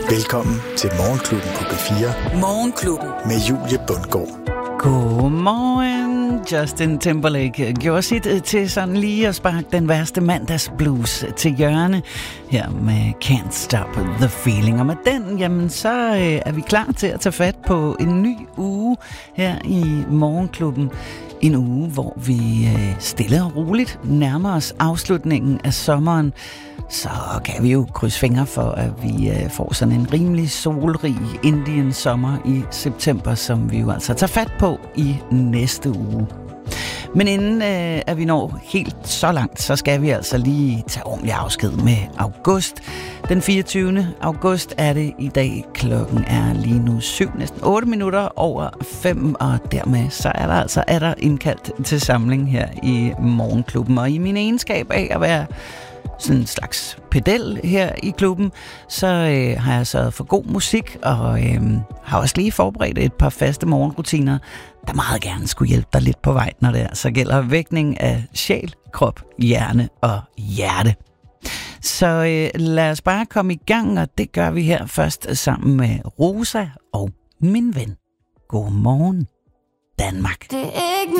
Velkommen til Morgenklubben på P4. Morgenklubben Med Julie Bundgaard. Godmorgen. Justin Timberlake gjorde sit til sådan lige at sparke den værste mandagsblues til hjørne her med Can't Stop the Feeling. Og med den, jamen så er vi klar til at tage fat på en ny uge her i Morgenklubben. En uge, hvor vi stille og roligt nærmer os afslutningen af sommeren. Så kan vi jo krydse fingre for, at vi får sådan en rimelig solrig Indian sommer i september, som vi jo altså tager fat på i næste uge. Men inden at vi når helt så langt, så skal vi altså lige tage ordentlig afsked med august. Den 24. august er det i dag. Klokken er lige nu 7, næsten 8 minutter over 5, og dermed så er der indkaldt til samling her i Morgenklubben. Og i min egenskab af at være sådan en slags pedel her i klubben, så har jeg sørget for god musik, og har også lige forberedt et par faste morgenrutiner, der meget gerne skulle hjælpe dig lidt på vej, når det så gælder vækning af sjæl, krop, hjerne og hjerte. Så lad os bare komme i gang, og det gør vi her først sammen med Rosa og Min Ven. God morgen, Danmark. Det er ikke